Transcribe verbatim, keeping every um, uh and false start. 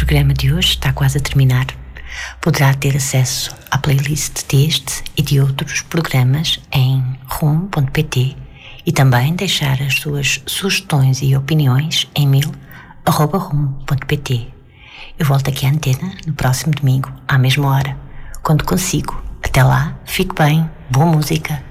programa de hoje está quase a terminar. Poderá ter acesso à playlist deste e de outros programas em rum ponto pt e também deixar as suas sugestões e opiniões em mail arroba rum ponto pt. Eu volto aqui à antena no próximo domingo, à mesma hora, quando consigo. Até lá, fique bem, boa música